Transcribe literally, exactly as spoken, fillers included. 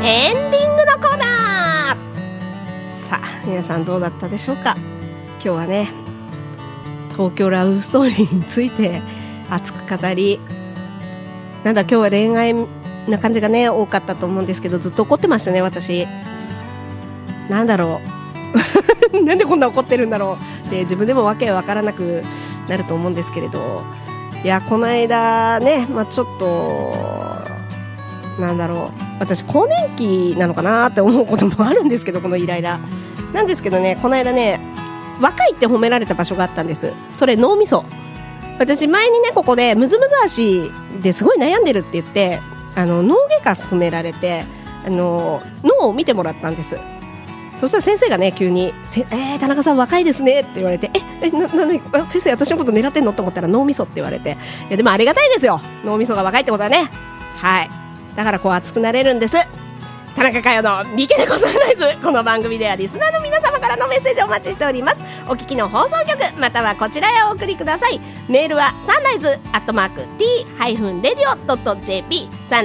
エンディングのコーナー。さあ皆さんどうだったでしょうか。今日はね東京ラブストーリーについて熱く語り、なんだ今日は恋愛な感じがね多かったと思うんですけど、ずっと怒ってましたね私。なんだろうなんでこんな怒ってるんだろうって自分でもわけわからなくなると思うんですけれど、いやこの間ね、まあ、ちょっとなんだろう、私更年期なのかなって思うこともあるんですけど、このイライラなんですけどね、この間ね若いって褒められた場所があったんです。それ脳みそ。私前にねここでムズムズ足ですごい悩んでるって言ってあの脳外科勧められてあの脳を見てもらったんです。そしたら先生がね急にせ、えー、田中さん若いですねって言われて、ええななな先生私のこと狙ってんのと思ったら脳みそって言われて、いやでもありがたいですよ、脳みそが若いってことはね。はい、だからこう熱くなれるんです。田中佳代の三毛猫サンライズ。この番組ではリスナーの皆様からのメッセージをお待ちしております。お聞きの放送局またはこちらへお送りください。メールはサンライズアットマーク ティーレディオドットジェーピー サン